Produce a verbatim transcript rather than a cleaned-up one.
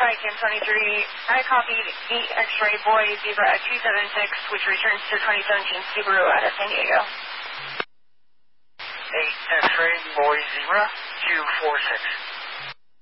Spike in twenty-three. I copied eight X-ray boy Zebra at two seven six, which returns to twenty seventeen Subaru out of San Diego. eight X-ray boy Zebra, two four six.